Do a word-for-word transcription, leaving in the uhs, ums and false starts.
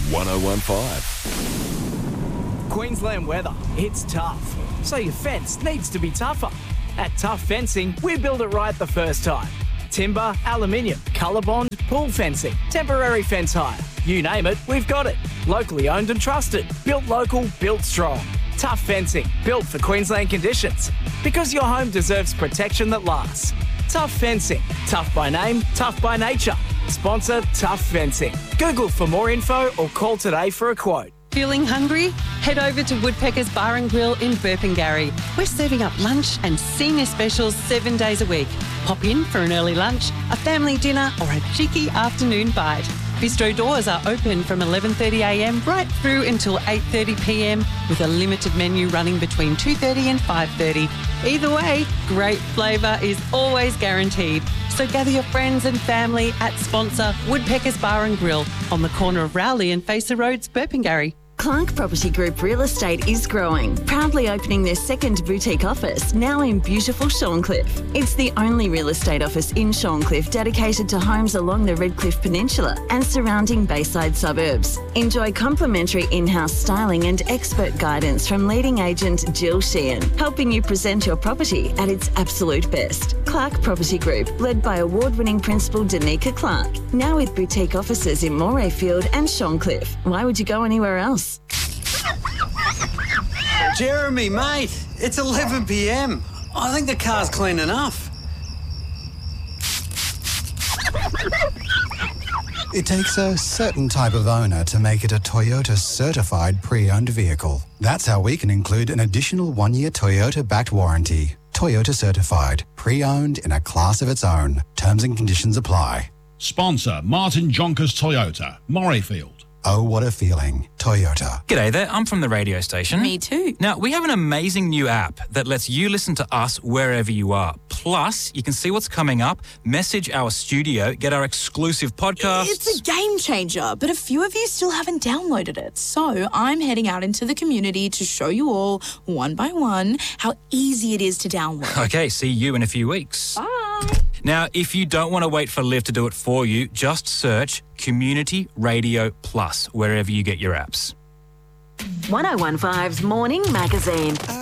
one oh one five. Queensland weather, it's tough. So your fence needs to be tougher. At Tough Fencing, we build it right the first time. Timber, aluminium, ColourBond, pool fencing, temporary fence hire. You name it, we've got it. Locally owned and trusted. Built local, built strong. Tough Fencing, built for Queensland conditions. Because your home deserves protection that lasts. Tough Fencing. Tough by name, tough by nature. Sponsor Tough Fencing. Google for more info or call today for a quote. Feeling hungry? Head over to Woodpecker's Bar and Grill in Burpengary. We're serving up lunch and senior specials seven days a week. Pop in for an early lunch, a family dinner or a cheeky afternoon bite. Bistro doors are open from eleven thirty a m right through until eight thirty p m with a limited menu running between two thirty and five thirty. Either way, great flavour is always guaranteed. So gather your friends and family at sponsor Woodpecker's Bar and Grill on the corner of Rowley and Facer Roads, Burpengary. Clark Property Group Real Estate is growing, proudly opening their second boutique office, now in beautiful Shorncliffe. It's the only real estate office in Shorncliffe dedicated to homes along the Redcliffe Peninsula and surrounding Bayside suburbs. Enjoy complimentary in-house styling and expert guidance from leading agent Jill Sheehan, helping you present your property at its absolute best. Clark Property Group, led by award-winning principal Danica Clark, now with boutique offices in Morayfield and Shorncliffe. Why would you go anywhere else? Jeremy, mate, it's eleven p m. I think the car's clean enough. It takes a certain type of owner to make it a Toyota certified pre-owned vehicle. That's how we can include an additional one-year Toyota-backed warranty. Toyota certified, pre-owned in a class of its own. Terms and conditions apply. Sponsor Martin Jonkers Toyota, Morayfield. Oh, what a feeling. Toyota. G'day there, I'm from the radio station. Me too. Now, we have an amazing new app that lets you listen to us wherever you are. Plus, you can see what's coming up, message our studio, get our exclusive podcasts. It's a game changer, but a few of you still haven't downloaded it. So I'm heading out into the community to show you all, one by one, how easy it is to download. Okay, see you in a few weeks. Bye. Now, if you don't want to wait for Liv to do it for you, just search Community Radio Plus wherever you get your apps. one oh one five's Morning Magazine.